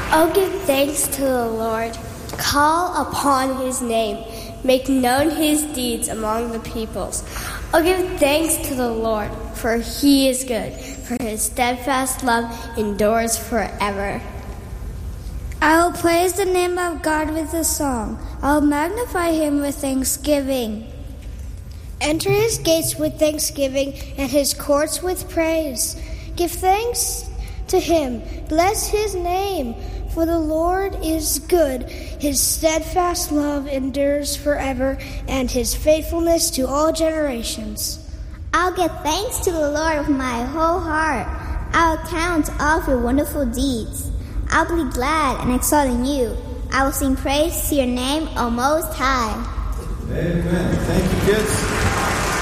Oh, give thanks to the Lord. Call upon his name. Make known his deeds among the peoples. Oh, give thanks to the Lord, for he is good, for his steadfast love endures forever. I will praise the name of God with a song. I will magnify him with thanksgiving. Enter his gates with thanksgiving and his courts with praise. Give thanks to him. Bless his name, for the Lord is good. His steadfast love endures forever, and his faithfulness to all generations. I'll give thanks to the Lord with my whole heart. I'll count all of your wonderful deeds. I'll be glad and exalt in you. I will sing praise to your name, O Most High. Amen. Thank you, kids.